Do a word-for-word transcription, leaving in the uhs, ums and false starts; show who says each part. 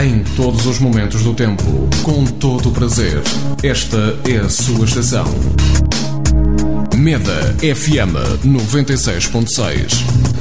Speaker 1: em todos os momentos do tempo, com todo o prazer. Esta é a sua estação. Meda F M noventa e seis ponto seis.